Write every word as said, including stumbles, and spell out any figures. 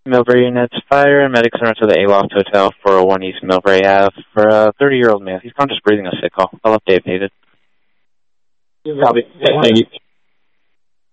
Millbrae units. Fire and medics are to the Aloft Hotel, four oh one East Millbrae Avenue for a thirty-year-old male. He's conscious breathing a sick call. I'll update if needed. Copy. Thank you.